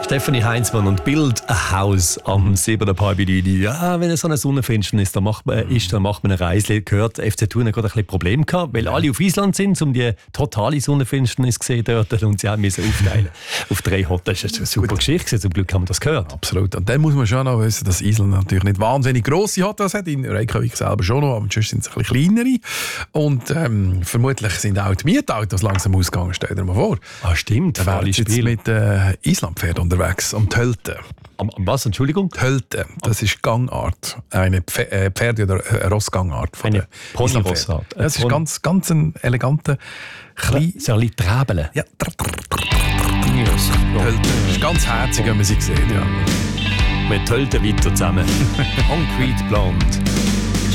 Stefanie Heinzmann und Bild ein Haus am 7.30 Ja, wenn es so eine Sonnenfinsternis dann macht man eine Reise. Gehört, FC Thun hat gerade ein bisschen Probleme gehabt, weil alle auf Island sind, um die totale Sonnenfinsternis zu sehen dort, und sie haben müssen aufteilen auf 3 Hotels. Das ist eine super Geschichte, zum Glück haben wir das gehört. Absolut. Und dann muss man schon noch wissen, dass Island natürlich nicht wahnsinnig grosse Hotels hat. In Reykjavik selber schon noch, aber sonst sind es ein bisschen kleinere. Und vermutlich sind auch die Mietautos langsam ausgegangen, stell dir mal vor. Ah, stimmt. Da wären jetzt mit Islandpferd unterwegs, um die Hölte. Am was, Entschuldigung? Die Hölte, das ist Gangart. Eine Pferde- oder Rossgangart. Eine Ponyrossart. Das ist ganz ein eleganter, klein... So ein bisschen Träbeln. Ja, Hölte. Das ist ganz herzig, wenn man sie sieht. Ja. Wir tölten weiter zusammen. Concrete Blonde.